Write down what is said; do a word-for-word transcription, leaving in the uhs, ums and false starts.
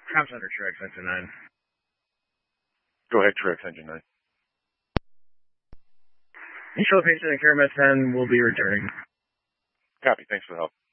Crown Center, True X Engine nine. Go ahead, True X Engine nine. Each location in Karamet ten will be returning. Copy. Thanks for the help.